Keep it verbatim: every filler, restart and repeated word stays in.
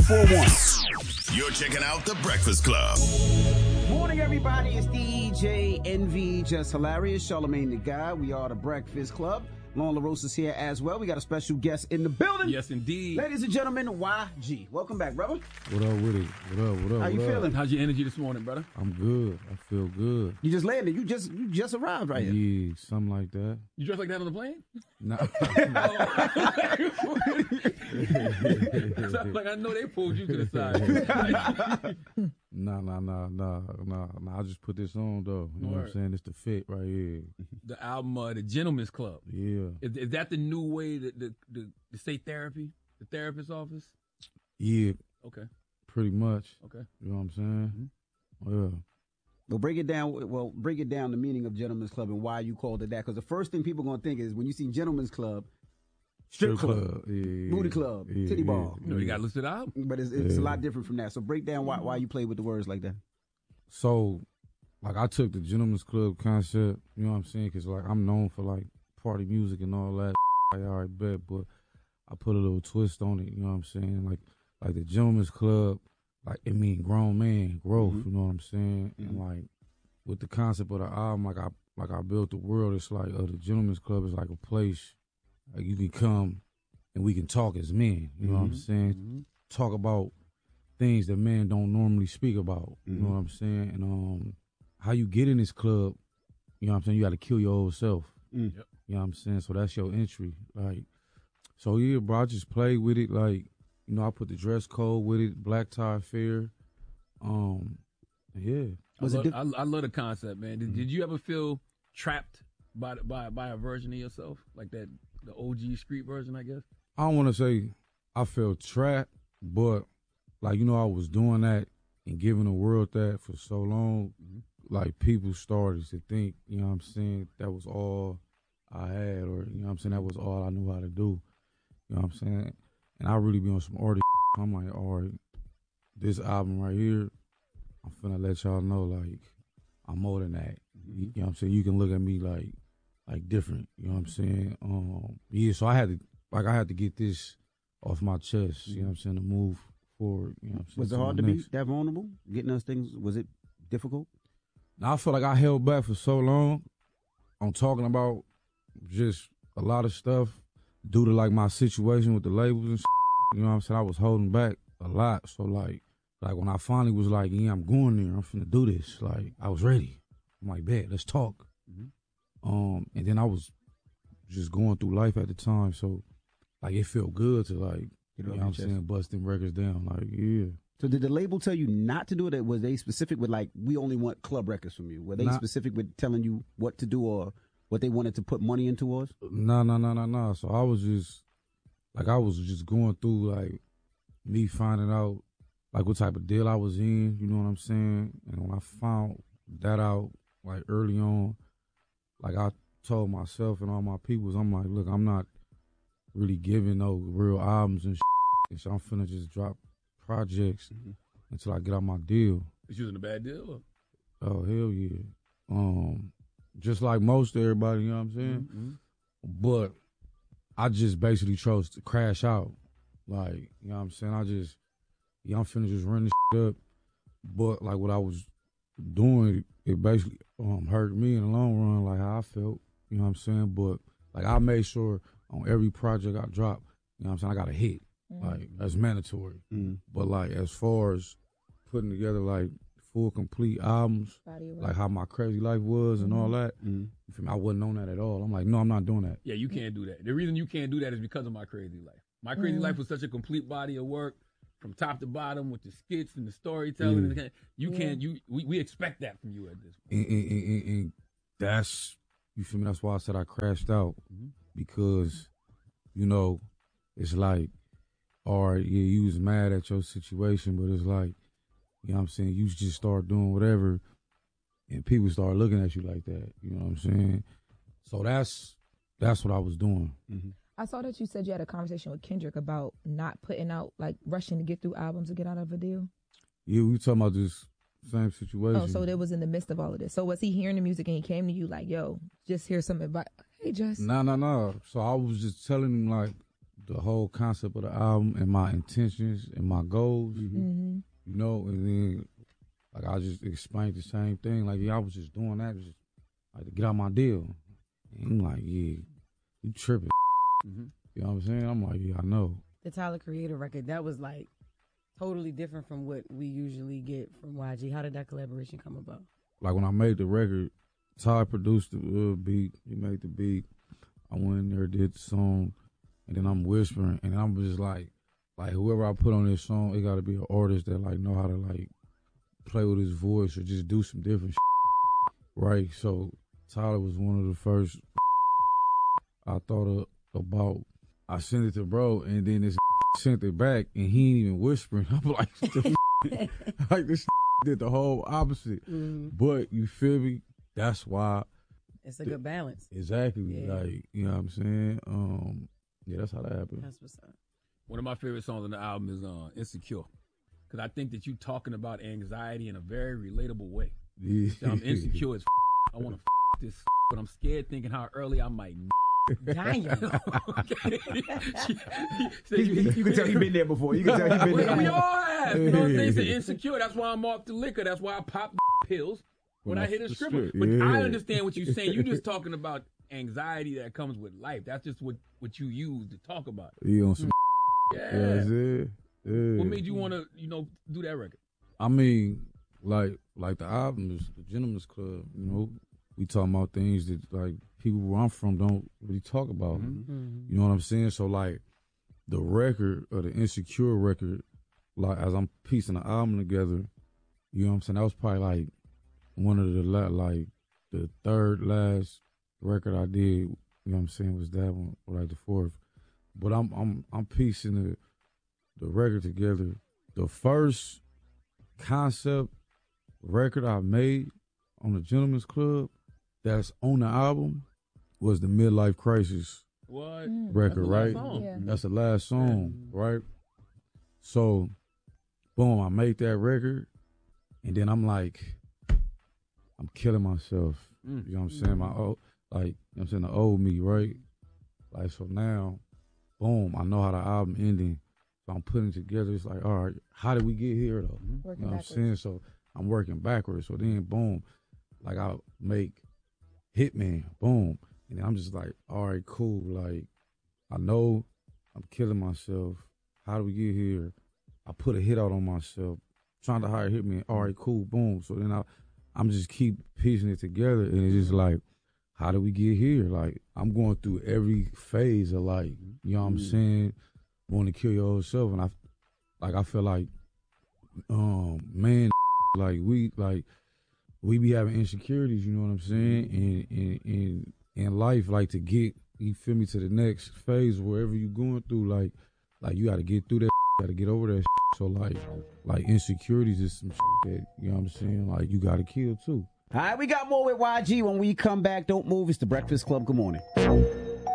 four one. You're checking out The Breakfast Club. Morning, everybody. It's D J Envy, just hilarious. Charlamagne the Guy. We are The Breakfast Club. Lon LaRosa is here as well. We got a special guest in the building. Yes, indeed. Ladies and gentlemen, Y G. Welcome back, brother. What up with it? What up, what up, How you what up? feeling? How's your energy this morning, brother? I'm good. I feel good. You just landed. You just you just arrived right here. Yeah, something like that. You dressed like that on the plane? Nah. Sounds like I know they pulled you to the side. Nah, nah, nah, nah, nah, nah. I just put this on, though. You know what I'm Word. saying? It's the fit right here. The album, uh, The Gentleman's Club. Yeah. Is, is that the new way to, to, to, to say therapy? The therapist's office? Yeah, Okay, pretty much. okay. You know what I'm saying? Yeah. Well, break it down. Well, break it down the meaning of Gentleman's Club and why you called it that. Because the first thing people gonna think is when you see Gentleman's Club, strip, club, yeah, booty club, yeah, titty yeah, ball. You know, you got to list it out. But it's, it's a Yeah. lot different from that. So break down why why you play with the words like that. So, like, I took the Gentleman's Club concept, you know what I'm saying? Because, like, I'm known for, like, party music and all that. I already bet, but I put a little twist on it, you know what I'm saying? Like, like the Gentleman's Club, like, it mean grown man, growth, Mhm. you know what I'm saying? Mhm. And, like, with the concept of the album, like, I like I built the world, it's like, uh, the Gentleman's Club is like a place, like, you can come and we can talk as men, you know what I'm Mhm. saying? Mhm. Talk about things that men don't normally speak about. You Mhm. know what I'm saying? And um, how you get in this club, you know what I'm saying? You got to kill your old self. Mm. Yep. You know what I'm saying? So that's your entry. Like, so yeah, bro, I just played with it. Like, you know, I put the dress code with it, black tie affair. Um, yeah. Was I, it love, diff- I, I love the concept, man. Did, did you ever feel trapped by, by by a version of yourself? Like that, the O G street version, I guess? I don't want to say I felt trapped, but like, you know, I was doing that and giving the world that for so long. Mm-hmm. Like, people started to think, you know what I'm saying, that was all I had, or, you know what I'm saying, that was all I knew how to do. You know what I'm saying? And I really be on some artist. I'm like, all right, this album right here, I'm finna let y'all know, like, I'm more than that. Mm-hmm. You know what I'm saying? You can look at me like, like different. You know what I'm saying? Um, yeah, so I had to, like, I had to get this off my chest, you know what I'm saying, to move forward. You know what I'm saying? Was it hard to be that vulnerable? Getting those things, was it difficult? Now, I feel like I held back for so long on talking about just a lot of stuff due to, like, my situation with the labels and shit. You know what I'm saying? I was holding back a lot. So, like, like when I finally was like, yeah, I'm going there. I'm finna do this. Like, I was ready. I'm like, bet, let's talk. Mm-hmm. Um, and then I was just going through life at the time. So, like, it felt good to, like, you know what I'm saying, busting records down. Like, yeah. So did the label tell you not to do it? Or was they specific with, like, we only want club records from you? Were they Not- specific with telling you what to do or what they wanted to put money into was? No, no, no, no, no. So I was just, like, I was just going through, like, me finding out, like, what type of deal I was in, you know what I'm saying? And when I found that out, like, early on, like, I told myself and all my peoples, I'm like, look, I'm not really giving no real albums and shit. So I'm finna just drop projects Mm-hmm. until I get out my deal. Was you in a bad deal? Or? Oh, hell yeah. Um, just like most everybody, you know what I'm saying? Mm-hmm. But I just basically chose to crash out. Like, you know what I'm saying? I just, yeah, I'm finna just run this shit up. But, like, what I was doing, it basically um, hurt me in the long run, like how I felt, you know what I'm saying? But, like, I made sure on every project I dropped, you know what I'm saying, I got a hit. Mm-hmm. Like, that's mandatory. Mm-hmm. But, like, as far as putting together, like, full, complete albums, Body of work. like how my crazy life was and all that, Mm-hmm. you feel me? I wasn't on that at all. I'm like, no, I'm not doing that. Yeah, you can't do that. The reason you can't do that is because of My Crazy Life. My Crazy Mm. Life was such a complete body of work from top to bottom with the skits and the storytelling. Yeah. And the, you Yeah. can't, you we, we expect that from you at this point. And, and, and, and, and that's, you feel me? That's why I said I crashed out, Mhm. because, you know, it's like, all right, yeah, you was mad at your situation, but it's like, you know what I'm saying, you just start doing whatever and people start looking at you like that, you know what I'm saying? So that's that's what I was doing. Mm-hmm. I saw that you said you had a conversation with Kendrick about not putting out, like, rushing to get through albums to get out of a deal. Yeah, we talking about this same situation. Oh, so that was in the midst of all of this. So was he hearing the music and he came to you like, yo, just hear some advice? Hey, Jess. No, no, no. So I was just telling him, like, the whole concept of the album and my intentions and my goals, Mm-hmm. you know, and then like I just explained the same thing. Like, yeah, I was just doing that just like to get out my deal. And I'm like, yeah, you tripping. Mm-hmm. You know what I'm saying? I'm like, yeah, I know. The Tyler Creator record, that was like totally different from what we usually get from Y G. How did that collaboration come about? Like when I made the record, Ty produced the uh, beat. He made the beat. I went in there, did the song, and then I'm whispering, and I'm just like, like whoever I put on this song, it got to be an artist that like know how to like play with his voice or just do some different shit. Right? So Tyler was one of the first I thought of, about. I sent it to bro, and then this sent it back, and he ain't even whispering. I'm like, like this did the whole opposite. Mm-hmm. But you feel me? That's why. It's a good balance. Exactly. Yeah. Like, you know what I'm saying? Um, yeah, that's how that happened. That's what's up. One of my favorite songs on the album is uh, Insecure. Because I think that you talking about anxiety in a very relatable way. Yeah. So I'm insecure as f- I want to f- this, f- but I'm scared thinking how early I might. Damn. So He- he- you can tell he's been there before. You can tell he's been we, there. we all have. You know what I'm saying? So insecure. That's why I'm off the liquor. That's why I pop pills when, When I I hit a the stripper. strip, But yeah. I understand what you're saying. You're just talking about anxiety that comes with life. That's just what, what you use to talk about it. You on some Yeah. yeah, that's it. Yeah. What made you want to, you know, do that record? I mean, like like the album is the Gentleman's Club, you know. We talking about things that like people where I'm from don't really talk about. Mm-hmm. You know what I'm saying? So like the record or the Insecure record, like as I'm piecing the album together, you know what I'm saying? That was probably like one of the la- like the third last record I did. You know what I'm saying? Was that one or like the fourth? But I'm I'm I'm piecing the the record together. The first concept record I made on the Gentleman's Club that's on the album was the Midlife Crisis What? record, right? Yeah. That's the last song, right? So, boom, I make that record, and then I'm like, I'm killing myself. Mm. You know what I'm saying? My old, like, you know what I'm saying, the old me, right? Like, so now, boom, I know how the album ending. So I'm putting it together. It's like, all right, how did we get here, though? Mm-hmm. Working You know what I'm backwards. saying? So I'm working backwards. So then, boom, like I make Hitman, boom. And then I'm just like, all right, cool. Like, I know I'm killing myself. How do we get here? I put a hit out on myself, trying to hire Hitman. All right, cool, boom. So then I, I'm just keep piecing it together. And it's just like, how do we get here? Like, I'm going through every phase of like, you know what I'm saying? Want to kill your old self. And I, like, I feel like, um, man, like we, like, we be having insecurities, you know what I'm saying? And in in in life, like to get, you feel me, to the next phase, wherever you going through, like like you gotta get through that, gotta get over that. So like like insecurities is some that, you know what I'm saying? Like you gotta kill too. All right, we got more with Y G when we come back. Don't move. It's the Breakfast Club. Good morning.